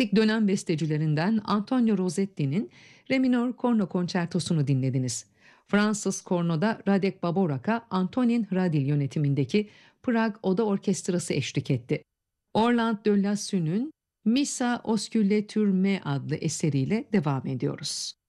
Klasik dönem bestecilerinden Antonio Rosetti'nin Re minör korno konçertosunu dinlediniz. Fransız kornoda Radek Baborak'a Antonin Hradil yönetimindeki Prag Oda Orkestrası eşlik etti. Orland de Lassu'nun Missa Osculature Me adlı eseriyle devam ediyoruz.